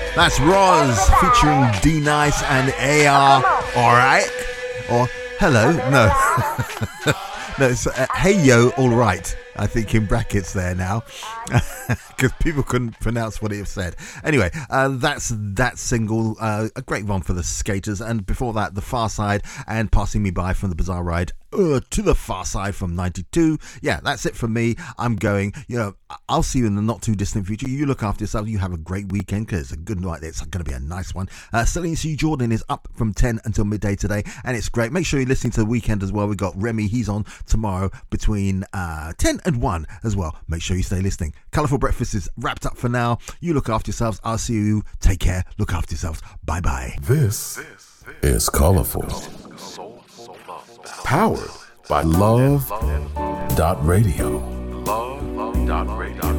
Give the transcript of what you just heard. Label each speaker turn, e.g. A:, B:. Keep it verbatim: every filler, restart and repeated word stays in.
A: That's Roz featuring D Nice and A R. Alright. Or hello. No. No, it's uh, hey yo, alright. I think in brackets there now. Because people couldn't pronounce what it said. Anyway, uh, that's that single. Uh, a great one for the skaters. And before that, The Far Side and Passing Me By from the Bizarre Ride. Uh, to the Far Side from ninety-two. Yeah, that's it from me. I'm going. You know, I'll see you in the not too distant future. You look after yourself. You have a great weekend because it's a good night. It's going to be a nice one. Uh, Celine C. Jordan is up from ten until midday today, and it's great. Make sure you're listening to the weekend as well. We've got Remy. He's on tomorrow between uh, ten and one as well. Make sure you stay listening. Colourful Breakfast is wrapped up for now. You look after yourselves. I'll see you. Take care. Look after yourselves. Bye bye.
B: This is Colourful. Powered by Love dot Radio. Love dot Radio.